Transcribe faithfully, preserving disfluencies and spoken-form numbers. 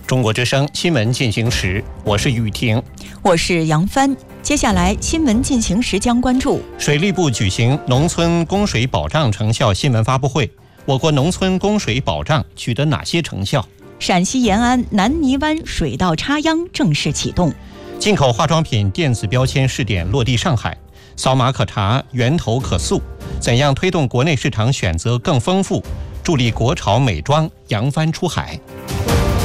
中国之声新闻进行时，我是雨婷， 我是杨帆。接下来新闻进行时将关注： 水利部举行农村供水保障成效新闻发布会。我国农村供水保障取得哪些成效？ 陕西延安南泥湾水稻插秧正式启动。 进口化妆品电子标签试点落地上海，扫码可查，源头可溯。怎样推动国内市场选择更丰富，助力国潮美妆扬帆出海？